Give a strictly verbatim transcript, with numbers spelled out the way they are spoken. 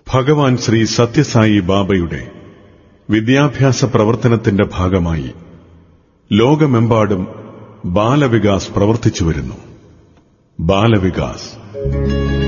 ഭഗവാൻ ശ്രീ സത്യസായി ബാബയുടെ വിദ്യാഭ്യാസ പ്രവർത്തനത്തിന്റെ ഭാഗമായി ലോകമെമ്പാടും ബാലവികാസ് പ്രവർത്തിച്ചുവരുന്നു. ബാലവികാസ്